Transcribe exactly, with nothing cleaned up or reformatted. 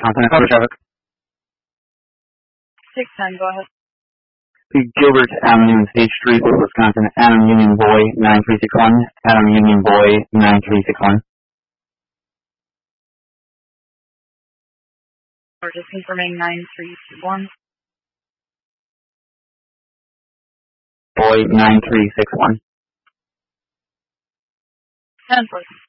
Wisconsin, cover traffic. six ten, go ahead. Gilbert Avenue, State Street, Wisconsin, Adam Union Boy, nine three six one, Adam Union Boy, nine three six one. We're just confirming nine three two one. Boy, nine three six one. ten, please.